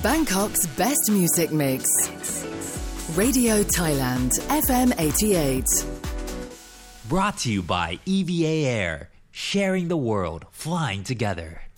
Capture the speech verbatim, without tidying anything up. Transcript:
Bangkok's best music mix. Radio Thailand, F M eighty-eight. Brought to you by E V A Air, sharing the world, flying together.